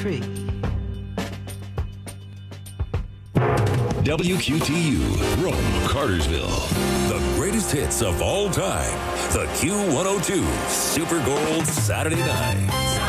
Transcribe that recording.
free. WQTU, Rome, Cartersville. The greatest hits of all time. The Q102 Super Gold Saturday Night.